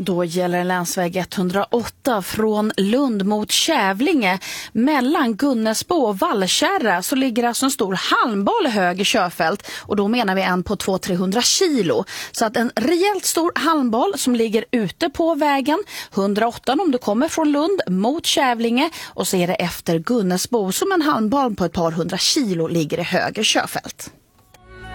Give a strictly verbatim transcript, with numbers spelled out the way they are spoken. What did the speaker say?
Då gäller en länsväg etthundraåtta från Lund mot Kävlinge. Mellan Gunnesbo och Vallkärra så ligger alltså en stor halmboll höger körfält. Och då menar vi en på två till trehundra kilo. Så att en rejält stor halmboll som ligger ute på vägen. hundraåtta om du kommer från Lund mot Kävlinge. Och så är det efter Gunnesbo som en halmboll på ett par hundra kilo ligger i höger körfält.